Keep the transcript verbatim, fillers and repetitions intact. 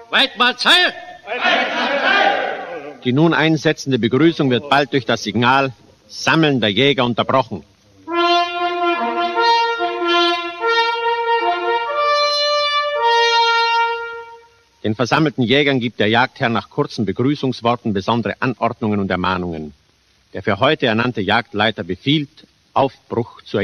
Weidmannsheil! Die nun einsetzende Begrüßung wird bald durch das Signal Sammeln der Jäger unterbrochen. Den versammelten Jägern gibt der Jagdherr nach kurzen Begrüßungsworten besondere Anordnungen und Ermahnungen. Der für heute ernannte Jagdleiter befiehlt Aufbruch zur